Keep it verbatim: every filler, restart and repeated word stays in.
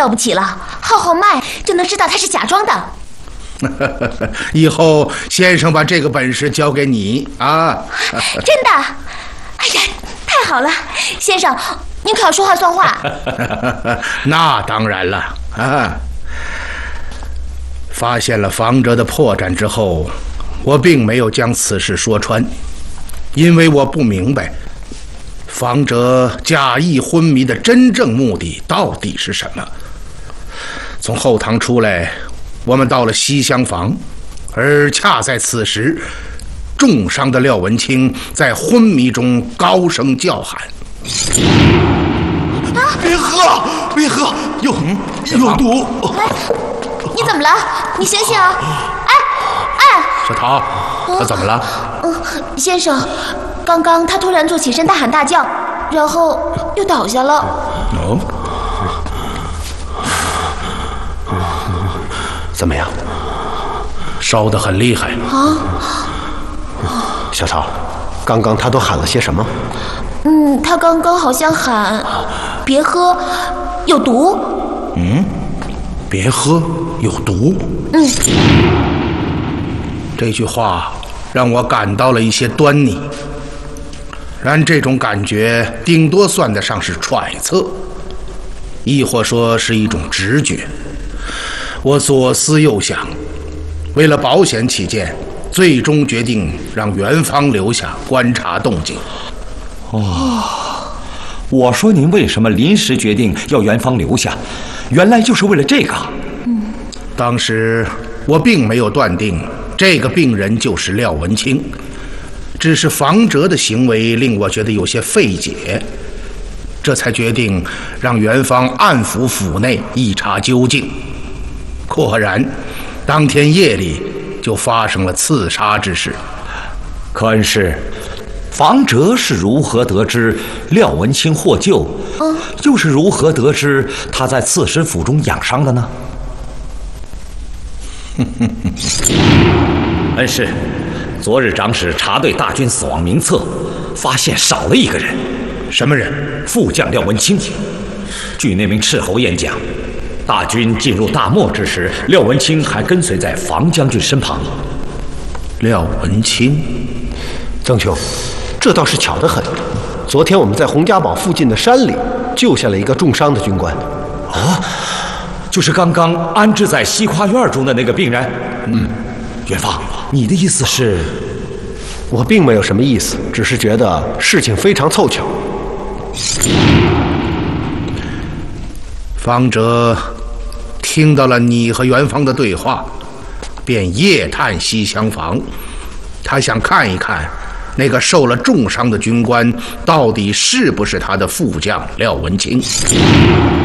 了不起了，号号脉就能知道他是假装的。 以后先生把这个本事交给你啊！ 真的？哎呀，太好了，先生，您可要说话算话。 那当然了啊！发现了房哲的破绽之后，我并没有将此事说穿，因为我不明白房哲假意昏迷的真正目的到底是什么。从后堂出来，我们到了西厢房，而恰在此时，重伤的廖文清在昏迷中高声叫喊：“ 啊、别喝，别喝，有有毒！” 哎，你怎么了？你醒醒啊！哎哎， 小桃，他怎么了？ 嗯，先生，刚刚他突然坐起身，大喊大叫，然后又倒下了。 哦， 怎么样？ 烧得很厉害啊！ 小曹，刚刚他都喊了些什么？ 嗯，他刚刚好像喊“别喝，有毒”。 嗯，别喝，有毒。 嗯， 这句话让我感到了一些端倪，然这种感觉顶多算得上是揣测，亦或说是一种直觉。我左思右想，为了保险起见，最终决定让元芳留下观察动静。 哦，我说您为什么临时决定要元芳留下，原来就是为了这个。 嗯， 当时我并没有断定这个病人就是廖文清，只是房哲的行为令我觉得有些费解，这才决定让元芳暗伏府内一查究竟。果然，当天夜里就发生了刺杀之事。 可恩师，房哲是如何得知廖文清获救？嗯，又是如何得知他在刺史府中养伤的呢？恩师，昨日长史查对大军死亡名册，发现少了一个人。 什么人？ 副将廖文清。据那名斥候演讲，大军进入大漠之时，廖文清还跟随在房将军身旁。 廖文清， 曾兄，这倒是巧得很。昨天我们在洪家堡附近的山里救下了一个重伤的军官。 啊，就是刚刚安置在西跨院中的那个病人。嗯，元芳，你的意思是？ 我并没有什么意思，只是觉得事情非常凑巧。 方哲听到了你和元芳的对话，便夜探西厢房，他想看一看那个受了重伤的军官到底是不是他的副将廖文清。